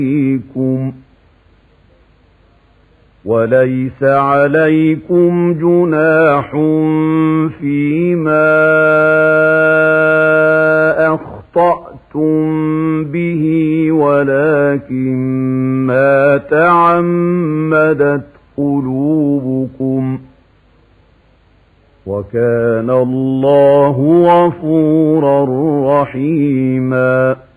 فيكم وليس عليكم جناح فيما أخطأتم به ولكن ما تعمدت قلوبكم وكان الله غفورا رحيما